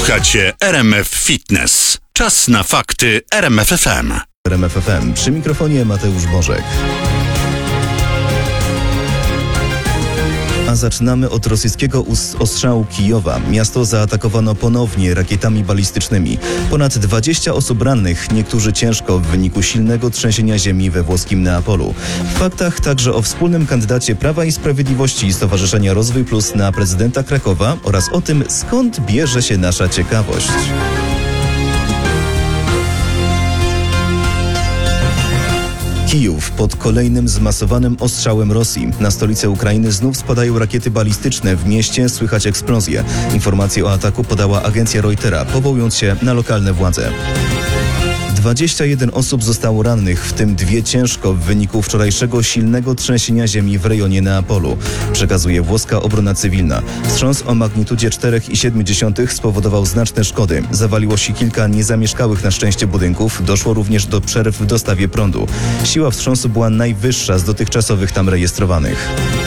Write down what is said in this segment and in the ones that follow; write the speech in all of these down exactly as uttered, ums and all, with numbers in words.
Słuchacie R M F Fitness. Czas na fakty R M F F M. R M F F M. Przy mikrofonie Mateusz Bożek. A zaczynamy od rosyjskiego ostrzału Kijowa. Miasto zaatakowano ponownie rakietami balistycznymi. Ponad dwadzieścia osób rannych, niektórzy ciężko w wyniku silnego trzęsienia ziemi we włoskim Neapolu. W faktach także o wspólnym kandydacie Prawa i Sprawiedliwości i Stowarzyszenia Rozwój Plus na prezydenta Krakowa oraz o tym, skąd bierze się nasza ciekawość. Kijów pod kolejnym zmasowanym ostrzałem Rosji. Na stolicę Ukrainy znów spadają rakiety balistyczne. W mieście słychać eksplozje. Informacje o ataku podała agencja Reutera, powołując się na lokalne władze. dwadzieścia jeden osób zostało rannych, w tym dwie ciężko w wyniku wczorajszego silnego trzęsienia ziemi w rejonie Neapolu, przekazuje włoska obrona cywilna. Wstrząs o magnitudzie cztery przecinek siedem spowodował znaczne szkody. Zawaliło się kilka niezamieszkałych na szczęście budynków. Doszło również do przerw w dostawie prądu. Siła wstrząsu była najwyższa z dotychczasowych tam rejestrowanych.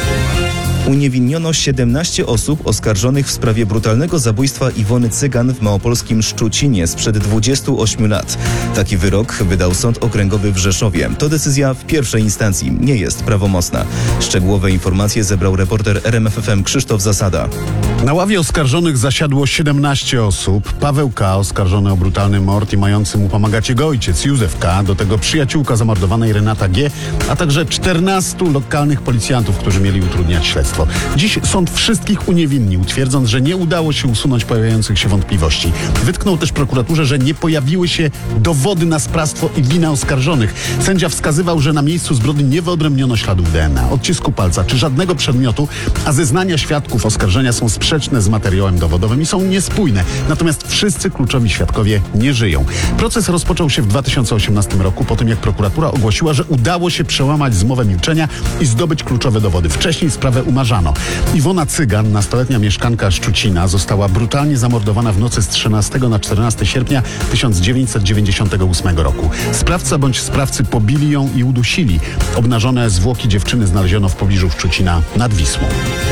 Uniewinniono siedemnaście osób oskarżonych w sprawie brutalnego zabójstwa Iwony Cygan w małopolskim Szczucinie sprzed dwudziestu ośmiu lat. Taki wyrok wydał Sąd Okręgowy w Rzeszowie. To decyzja w pierwszej instancji, nie jest prawomocna. Szczegółowe informacje zebrał reporter R M F F M Krzysztof Zasada. Na ławie oskarżonych zasiadło siedemnaście osób. Paweł K., oskarżony o brutalny mord i mający mu pomagać jego ojciec Józef K., do tego przyjaciółka zamordowanej Renata G., a także czternastu lokalnych policjantów, którzy mieli utrudniać śledztwo. Dziś sąd wszystkich uniewinnił, twierdząc, że nie udało się usunąć pojawiających się wątpliwości. Wytknął też prokuraturze, że nie pojawiły się dowody na sprawstwo i winę oskarżonych. Sędzia wskazywał, że na miejscu zbrodni nie wyodrębniono śladów D N A, odcisku palca czy żadnego przedmiotu, a zeznania świadków oskarżenia są sprzeczne z materiałem dowodowym i są niespójne. Natomiast wszyscy kluczowi świadkowie nie żyją. Proces rozpoczął się w dwa tysiące osiemnastym roku, po tym jak prokuratura ogłosiła, że udało się przełamać zmowę milczenia i zdobyć kluczowe dowody. Wcześniej sprawę umarzono. Iwona Cygan, nastoletnia mieszkanka Szczucina, została brutalnie zamordowana w nocy z trzynastego na czternastego sierpnia tysiąc dziewięćset dziewięćdziesiątego ósmego roku. Sprawca bądź sprawcy pobili ją i udusili. Obnażone zwłoki dziewczyny znaleziono w pobliżu Szczucina nad Wisłą.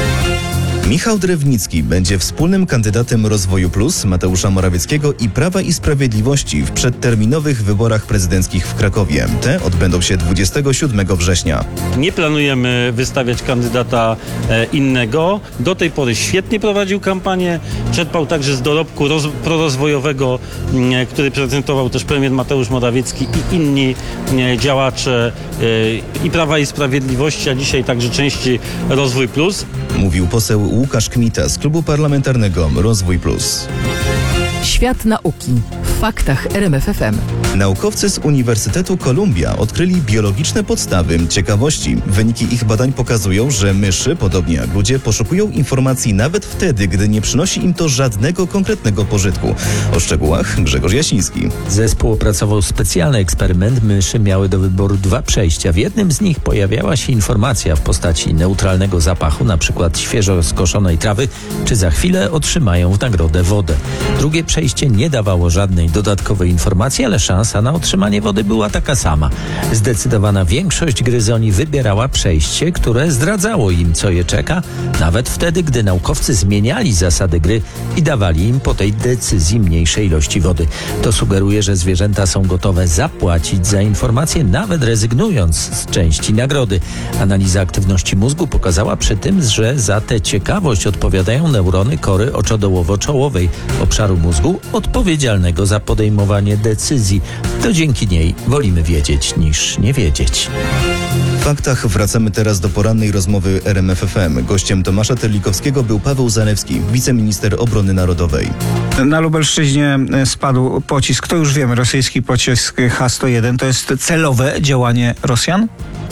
Michał Drewnicki będzie wspólnym kandydatem Rozwoju Plus, Mateusza Morawieckiego i Prawa i Sprawiedliwości w przedterminowych wyborach prezydenckich w Krakowie. Te odbędą się dwudziestego siódmego września. Nie planujemy wystawiać kandydata e, innego. Do tej pory świetnie prowadził kampanię. Czerpał także z dorobku roz, prorozwojowego, m, który prezentował też premier Mateusz Morawiecki i inni m, działacze e, i Prawa i Sprawiedliwości, a dzisiaj także części Rozwój Plus. Mówił poseł Łukasz Kmita z Klubu Parlamentarnego Rozwój Plus. Świat nauki w faktach R M F F M. Naukowcy z Uniwersytetu Columbia odkryli biologiczne podstawy ciekawości. Wyniki ich badań pokazują, że myszy, podobnie jak ludzie, poszukują informacji nawet wtedy, gdy nie przynosi im to żadnego konkretnego pożytku. O szczegółach Grzegorz Jasiński. Zespół opracował specjalny eksperyment. Myszy miały do wyboru dwa przejścia. W jednym z nich pojawiała się informacja w postaci neutralnego zapachu, na przykład świeżo skoszonej trawy, czy za chwilę otrzymają w nagrodę wodę. Drugie przejście nie dawało żadnej dodatkowej informacji, ale szansa na otrzymanie wody była taka sama. Zdecydowana większość gryzoni wybierała przejście, które zdradzało im, co je czeka, nawet wtedy, gdy naukowcy zmieniali zasady gry i dawali im po tej decyzji mniejszej ilości wody. To sugeruje, że zwierzęta są gotowe zapłacić za informacje, nawet rezygnując z części nagrody. Analiza aktywności mózgu pokazała przy tym, że za tę ciekawość odpowiadają neurony kory oczodołowo-czołowej, obszaru mózgu odpowiedzialnego za podejmowanie decyzji. To dzięki niej wolimy wiedzieć niż nie wiedzieć. W faktach wracamy teraz do porannej rozmowy R M F F M. Gościem Tomasza Terlikowskiego był Paweł Zalewski, wiceminister obrony narodowej. Na Lubelszczyźnie spadł pocisk, to już wiemy, rosyjski pocisk H sto jeden. To jest celowe działanie Rosjan?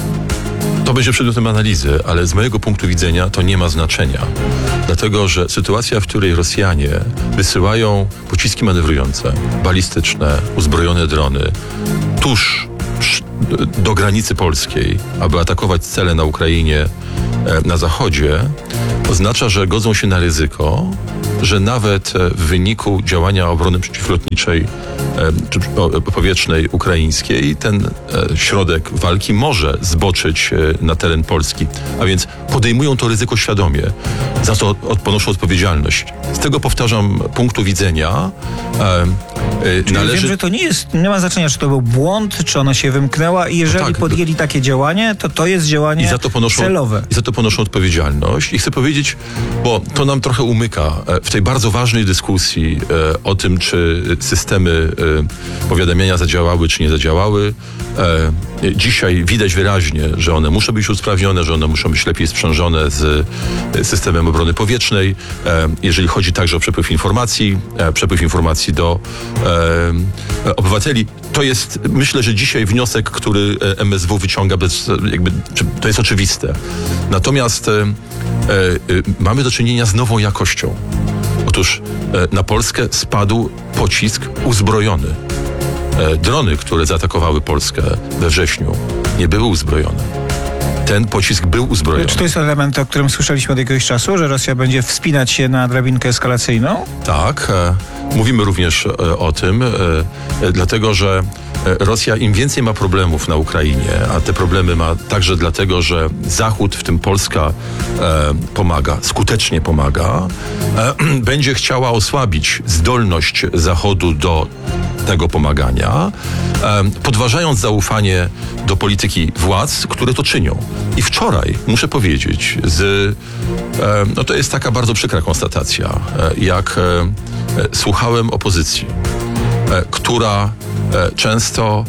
To będzie przedmiotem analizy, ale z mojego punktu widzenia to nie ma znaczenia. Dlatego, że sytuacja, w której Rosjanie wysyłają pociski manewrujące, balistyczne, uzbrojone drony tuż do granicy polskiej, aby atakować cele na Ukrainie, na zachodzie, oznacza, że godzą się na ryzyko, że nawet w wyniku działania obrony przeciwlotniczej czy powietrznej ukraińskiej, ten środek walki może zboczyć na teren Polski. A więc podejmują to ryzyko świadomie. Za to ponoszą odpowiedzialność. Z tego, powtarzam, punktu widzenia Czyli należy... wiem, że to nie jest, nie ma znaczenia, czy to był błąd, czy ona się wymknęła i jeżeli no tak, podjęli takie działanie, to to jest działanie I za to ponoszą, celowe. I za to ponoszą odpowiedzialność. I chcę powiedzieć, bo to nam trochę umyka w tej bardzo ważnej dyskusji o tym, czy systemy powiadamiania zadziałały, czy nie zadziałały. Dzisiaj widać wyraźnie, że one muszą być usprawnione, że one muszą być lepiej sprzężone z systemem obrony powietrznej. Jeżeli chodzi także o przepływ informacji, przepływ informacji do obywateli. To jest, myślę, że dzisiaj wniosek, który M S W wyciąga, bez, jakby, to jest oczywiste. Natomiast e, e, mamy do czynienia z nową jakością. Otóż e, na Polskę spadł pocisk uzbrojony. E, drony, które zaatakowały Polskę we wrześniu, nie były uzbrojone. Ten pocisk był uzbrojony. Czy to jest element, o którym słyszeliśmy od jakiegoś czasu, że Rosja będzie wspinać się na drabinkę eskalacyjną? Tak. E, mówimy również e, o tym, e, e, dlatego że Rosja im więcej ma problemów na Ukrainie, a te problemy ma także dlatego, że Zachód, w tym Polska, e, pomaga, skutecznie pomaga, e, będzie chciała osłabić zdolność Zachodu do tego pomagania, e, podważając zaufanie do polityki władz, które to czynią. I wczoraj, muszę powiedzieć, z, e, no to jest taka bardzo przykra konstatacja, e, jak e, słuchałem opozycji, e, która e, często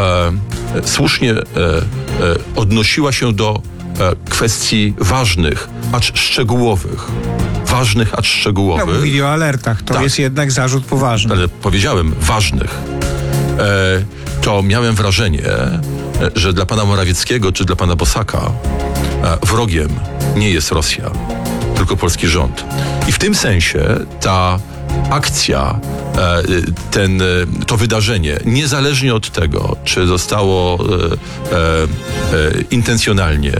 e, słusznie e, e, odnosiła się do e, kwestii ważnych, acz szczegółowych. Ważnych, acz szczegółowych. No, mówili o alertach. To Tak. jest jednak zarzut poważny. Ale powiedziałem ważnych. E, to miałem wrażenie, e, że dla pana Morawieckiego czy dla pana Bosaka e, wrogiem nie jest Rosja, tylko polski rząd. I w tym sensie ta akcja, e, ten, to wydarzenie, niezależnie od tego, czy zostało e, e, intencjonalnie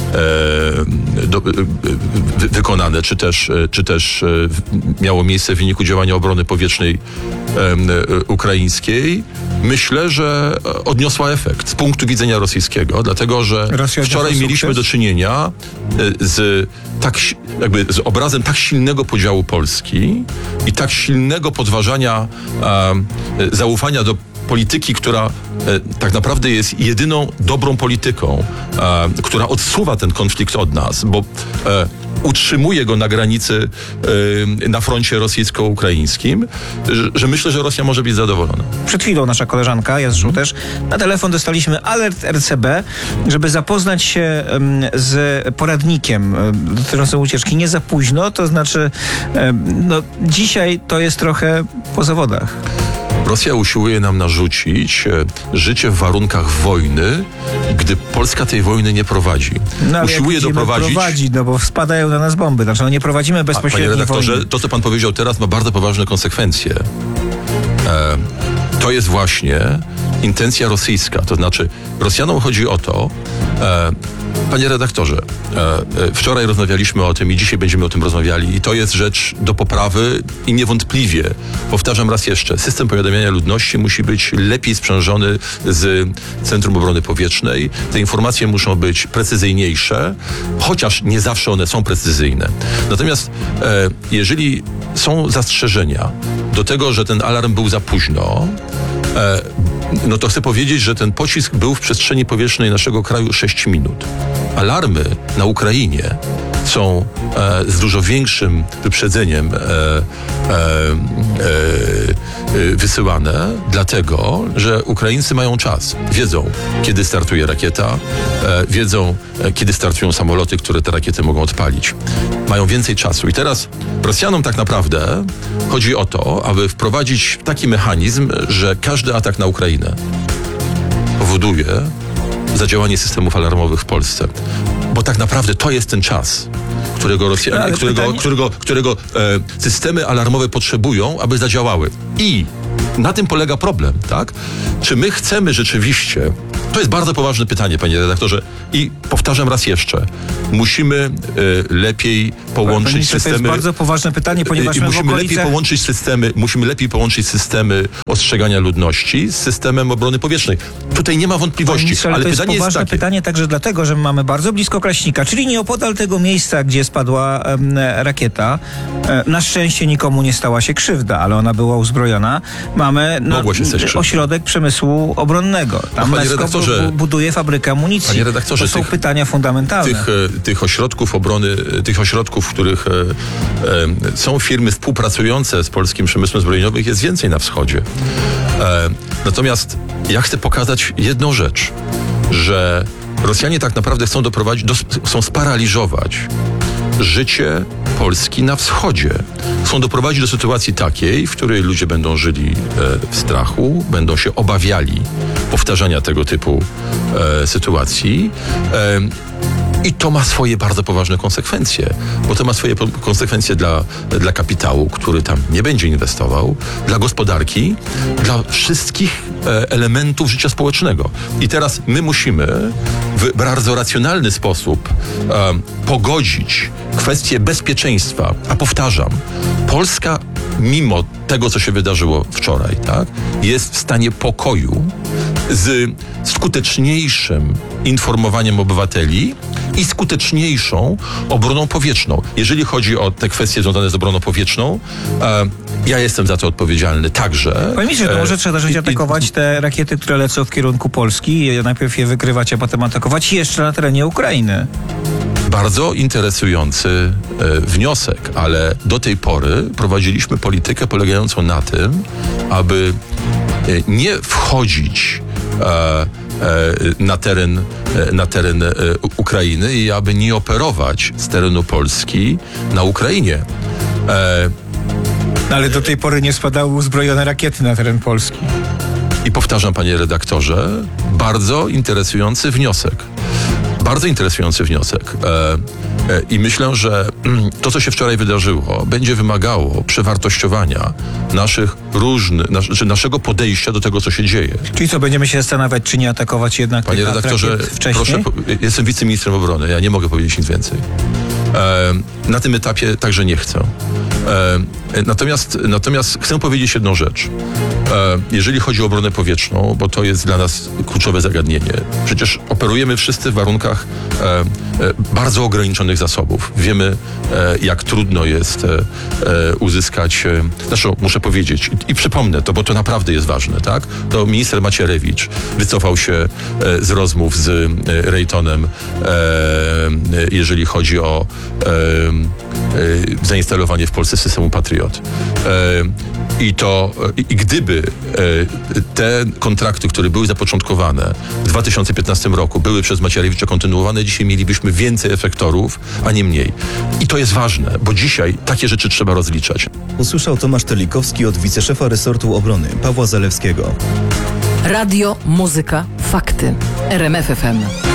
e, do, wy, wykonane, czy też, czy też miało miejsce w wyniku działania obrony powietrznej e, ukraińskiej, myślę, że odniosła efekt z punktu widzenia rosyjskiego, dlatego że Rosja wczoraj mieliśmy sukces? do czynienia z, tak, jakby z obrazem tak silnego podziału Polski i tak silnego podważania e, zaufania do polityki, która e, tak naprawdę jest jedyną dobrą polityką, e, która odsuwa ten konflikt od nas, bo e, utrzymuje go na granicy, e, na froncie rosyjsko-ukraińskim, że, że myślę, że Rosja może być zadowolona. Przed chwilą nasza koleżanka, Jas Żółterz, na telefon dostaliśmy alert R C B, żeby zapoznać się um, z poradnikiem um, dotyczącym ucieczki. Nie za późno, to znaczy um, no, dzisiaj to jest trochę po zawodach. Rosja usiłuje nam narzucić e, życie w warunkach wojny, gdy Polska tej wojny nie prowadzi. No, ale usiłuje jak doprowadzić... prowadzi, no bo spadają na nas bomby. Znaczy, no nie prowadzimy A, panie bezpośrednio redaktorze, wojny. to co pan powiedział teraz ma bardzo poważne konsekwencje. E, to jest właśnie intencja rosyjska. To znaczy Rosjanom chodzi o to, e, panie redaktorze, e, e, wczoraj rozmawialiśmy o tym i dzisiaj będziemy o tym rozmawiali i to jest rzecz do poprawy i niewątpliwie, powtarzam raz jeszcze, system powiadamiania ludności musi być lepiej sprzężony z Centrum Obrony Powietrznej. Te informacje muszą być precyzyjniejsze, chociaż nie zawsze one są precyzyjne. Natomiast e, jeżeli są zastrzeżenia do tego, że ten alarm był za późno, e, no to chcę powiedzieć, że ten pocisk był w przestrzeni powietrznej naszego kraju sześć minut. Alarmy na Ukrainie są e, z dużo większym wyprzedzeniem e, e, e, wysyłane, dlatego, że Ukraińcy mają czas. Wiedzą, kiedy startuje rakieta, e, wiedzą, e, kiedy startują samoloty, które te rakiety mogą odpalić. Mają więcej czasu. I teraz Rosjanom tak naprawdę chodzi o to, aby wprowadzić taki mechanizm, że każdy atak na Ukrainę powoduje zadziałanie systemów alarmowych w Polsce. Bo tak naprawdę to jest ten czas, którego Rosjanie, Ale którego, pytanie... którego, którego e, systemy alarmowe potrzebują, aby zadziałały. I na tym polega problem, tak? Czy my chcemy rzeczywiście, to jest bardzo poważne pytanie, panie redaktorze, i powtarzam raz jeszcze, musimy y, lepiej połączyć Panie, systemy... To jest bardzo poważne pytanie, ponieważ I my w musimy okolicach... lepiej połączyć systemy, musimy lepiej połączyć systemy ostrzegania ludności z systemem obrony powietrznej. Tutaj nie ma wątpliwości, Ministrze, ale ale to jest pytanie jest poważne takie. pytanie także dlatego, że mamy bardzo blisko Kraśnika, czyli nieopodal tego miejsca, gdzie spadła em, rakieta. E, na szczęście nikomu nie stała się krzywda, ale ona była uzbrojona. Mamy no, Mogło się stać krzywda. ośrodek przemysłu obronnego. Tam No, panie Lesko redaktorze, bu- buduje fabrykę amunicji. Panie redaktorze, to są tych- pytania fundamentalne. Tych, e, tych ośrodków obrony, e, tych ośrodków, w których e, e, są firmy współpracujące z polskim przemysłem zbrojeniowym, jest więcej na wschodzie. E, natomiast ja chcę pokazać jedną rzecz, że Rosjanie tak naprawdę chcą doprowadzić, do, chcą sparaliżować życie Polski na wschodzie. Chcą doprowadzić do sytuacji takiej, w której ludzie będą żyli e, w strachu, będą się obawiali powtarzania tego typu e, sytuacji. E, I to ma swoje bardzo poważne konsekwencje, bo to ma swoje po- konsekwencje dla, dla kapitału, który tam nie będzie inwestował, dla gospodarki, dla wszystkich e, elementów życia społecznego. I teraz my musimy w bardzo racjonalny sposób e, pogodzić kwestie bezpieczeństwa. A powtarzam, Polska mimo tego, co się wydarzyło wczoraj, tak, jest w stanie pokoju z skuteczniejszym informowaniem obywateli i skuteczniejszą obroną powietrzną. Jeżeli chodzi o te kwestie związane z obroną powietrzną, e, ja jestem za to odpowiedzialny także. Panie ministrze, to E, może trzeba zacząć i- i- atakować te rakiety, które lecą w kierunku Polski. Je- Najpierw je wykrywać, a potem atakować jeszcze na terenie Ukrainy. Bardzo interesujący e, wniosek, ale do tej pory prowadziliśmy politykę polegającą na tym, aby e, nie wchodzić e, e, na teren, e, na teren e, Ukrainy i aby nie operować z terenu Polski na Ukrainie. E, Ale do tej pory nie spadały uzbrojone rakiety na teren Polski. I powtarzam, panie redaktorze, bardzo interesujący wniosek. Bardzo interesujący wniosek. E, e, I myślę, że mm, to, co się wczoraj wydarzyło, będzie wymagało przewartościowania naszych różnych, nas, czy naszego podejścia do tego, co się dzieje. Czyli co, będziemy się zastanawiać, czy nie atakować jednak Panie tych redaktorze, rakiet wcześniej? proszę, po- jestem wiceministrem obrony, ja nie mogę powiedzieć nic więcej. E, na tym etapie także nie chcę. E, natomiast, natomiast chcę powiedzieć jedną rzecz. E, jeżeli chodzi o obronę powietrzną, bo to jest dla nas kluczowe zagadnienie. Przecież operujemy wszyscy w warunkach e, e, bardzo ograniczonych zasobów. Wiemy, e, jak trudno jest e, e, uzyskać, e, zresztą muszę powiedzieć i, i przypomnę to, bo to naprawdę jest ważne, tak? To minister Macierewicz wycofał się e, z rozmów z e, Raytonem, e, e, jeżeli chodzi o e, e, zainstalowanie w Polsce systemu Patriot. E, I to, i, i gdyby e, te kontrakty, które były zapoczątkowane w dwa tysiące piętnastym roku, były przez Macierewicza kontynuowane, dzisiaj mielibyśmy więcej efektorów, a nie mniej. I to jest ważne, bo dzisiaj takie rzeczy trzeba rozliczać. Usłyszał Tomasz Telikowski od wiceszefa resortu obrony Pawła Zalewskiego. Radio, muzyka, fakty. R M F F M.